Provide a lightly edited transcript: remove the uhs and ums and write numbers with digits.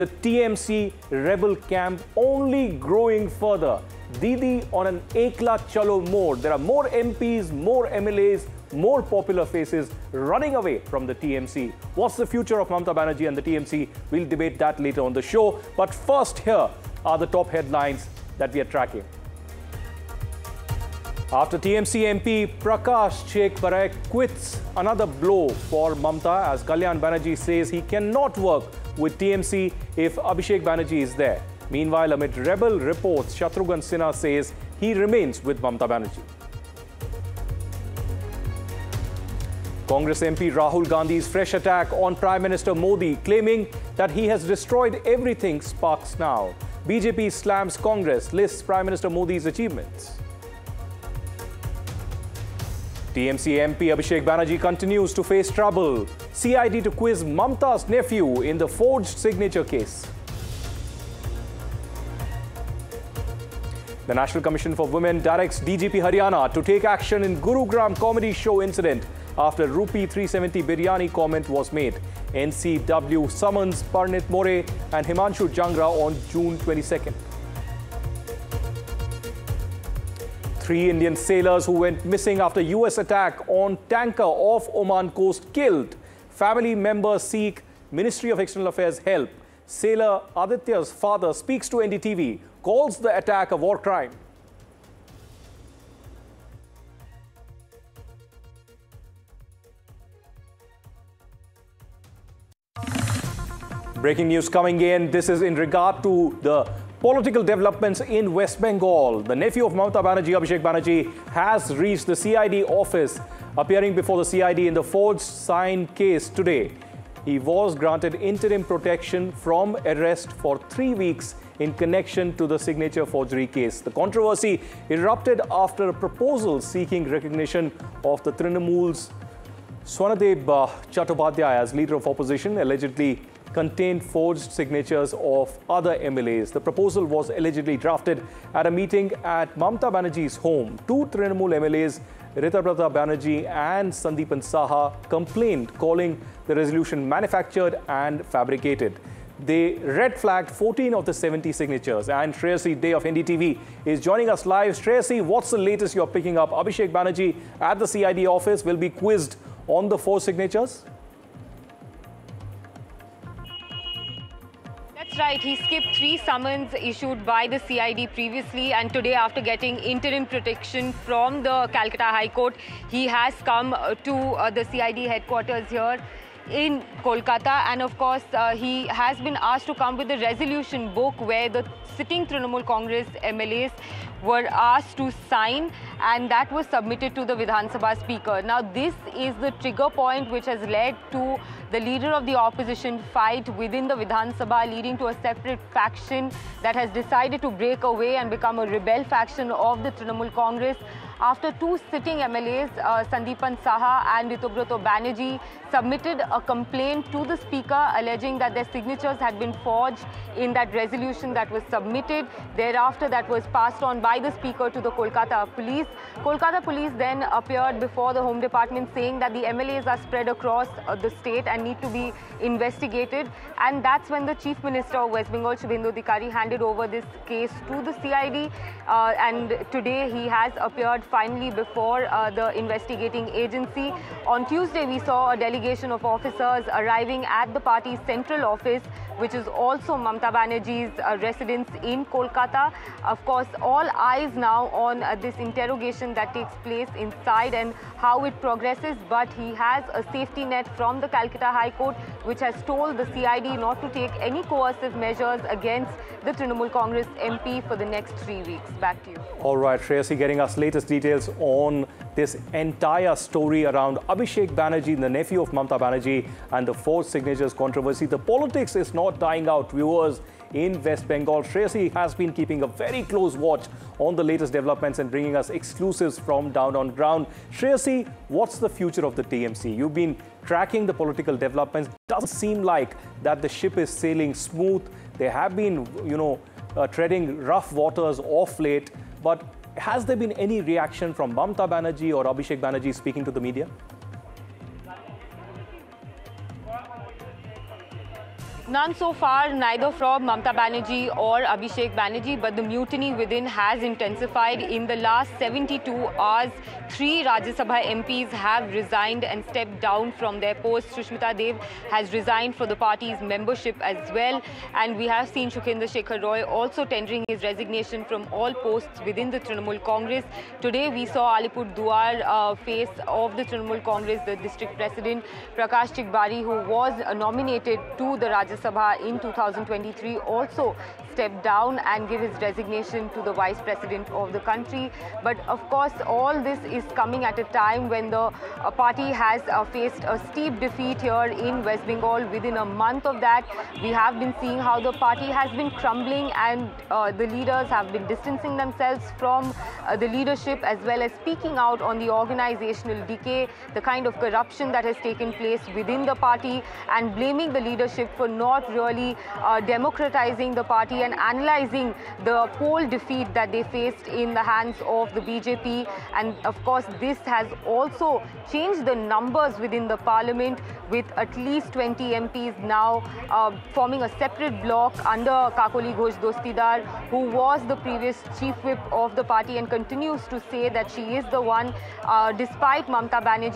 The TMC rebel camp only growing further. Didi on an Ekla Chalo mode. There are more MPs, more MLAs, more popular faces running away from the TMC. What's the future of Mamata Banerjee and the TMC? We'll debate that later on the show. But first, here are the top headlines that we are tracking. After TMC MP Prakash Sheikh Parekh quits, another blow for Mamata as Kalyan Banerjee says he cannot work with TMC if Abhishek Banerjee is there. Meanwhile, amid rebel reports, Shatrughan Sinha says he remains with Mamata Banerjee. Congress MP Rahul Gandhi's fresh attack on Prime Minister Modi, claiming that he has destroyed everything sparks now. BJP slams Congress, lists Prime Minister Modi's achievements. TMC MP Abhishek Banerjee continues to face trouble. CID to quiz Mamata's nephew in the forged signature case. The National Commission for Women directs DGP Haryana to take action in Gurugram comedy show incident after Rupee 370 biryani comment was made. NCW summons Parnit More and Himanshu Jangra on June 22nd. 3 Indian sailors who went missing after US attack on tanker off Oman coast killed. Family members seek Ministry of External Affairs help. Sailor Aditya's father speaks to NDTV, calls the attack a war crime. Breaking news coming in. This is in regard to the political developments in West Bengal. The nephew of Mamata Banerjee, Abhishek Banerjee, has reached the CID office, appearing before the CID in the forged sign case today. He was granted interim protection from arrest for 3 weeks in connection to the signature forgery case. The controversy erupted after a proposal seeking recognition of the Trinamool's Swanadev Chattopadhyay as leader of opposition allegedly contained forged signatures of other MLAs. The proposal was allegedly drafted at a meeting at Mamata Banerjee's home. 2 Trinamool MLAs, Ritabrata Banerjee and Sandeepan Saha, complained, calling the resolution manufactured and fabricated. They red flagged 14 of the 70 signatures. And Shreyasi Day of NDTV is joining us live. Shreyasi, what's the latest you're picking up? Abhishek Banerjee at the CID office will be quizzed on the 4 signatures? That's right. He skipped 3 summons issued by the CID previously, and today, after getting interim protection from the Calcutta High Court, he has come to the CID headquarters here in Kolkata, and of course he has been asked to come with a resolution book where the sitting Trinamool Congress MLAs were asked to sign, and that was submitted to the Vidhan Sabha Speaker. Now this is the trigger point which has led to the leader of the opposition fight within the Vidhan Sabha, leading to a separate faction that has decided to break away and become a rebel faction of the Trinamool Congress. After 2 sitting MLAs, Sandeepan Saha and Ritubrato Banerjee, submitted a complaint to the Speaker alleging that their signatures had been forged in that resolution that was submitted. Thereafter, that was passed on by the Speaker to the Kolkata Police. Kolkata Police then appeared before the Home Department saying that the MLAs are spread across the state and need to be investigated. And that's when the Chief Minister of West Bengal, Shubhendu Adhikari, handed over this case to the CID. And today he has appeared finally before the investigating agency. On Tuesday, we saw a delegation of officers arriving at the party's central office, which is also Mamata Banerjee's residence in Kolkata. Of course, all eyes now on this interrogation that takes place inside and how it progresses. But he has a safety net from the Calcutta High Court, which has told the CID not to take any coercive measures against the Trinamool Congress MP for the next 3 weeks. Back to you. All right, Shreyasi getting us latest details on this entire story around Abhishek Banerjee, the nephew of Mamata Banerjee, and the forged signatures controversy. The politics is not dying out, viewers, in West Bengal. Shreyasi has been keeping a very close watch on the latest developments and bringing us exclusives from down on ground. Shreyasi, what's the future of the TMC? You've been tracking the political developments. Doesn't seem like that the ship is sailing smooth. They have been, treading rough waters off late. But has there been any reaction from Mamata Banerjee or Abhishek Banerjee speaking to the media? None so far, neither from Mamata Banerjee or Abhishek Banerjee, but the mutiny within has intensified. In the last 72 hours, 3 Rajya Sabha MPs have resigned and stepped down from their posts. Sushmita Dev has resigned for the party's membership as well. And we have seen Shukhender Shekhar Roy also tendering his resignation from all posts within the Trinamool Congress. Today, we saw Alipurduar face of the Trinamool Congress, the district president, Prakash Chigbari, who was nominated to the Rajya Sabha in 2023, also stepped down and give his resignation to the vice president of the country. But of course, all this is coming at a time when the party has faced a steep defeat here in West Bengal. Within a month of that, we have been seeing how the party has been crumbling, and the leaders have been distancing themselves from the leadership, as well as speaking out on the organizational decay, the kind of corruption that has taken place within the party, and blaming the leadership for not really democratizing the party and analyzing the poll defeat that they faced in the hands of the BJP. And of course, this has also changed the numbers within the parliament, with at least 20 MPs now forming a separate bloc under Kakoli Ghosh Dostidar, who was the previous chief whip of the party and continues to say that she is the one, despite Mamata Banerjee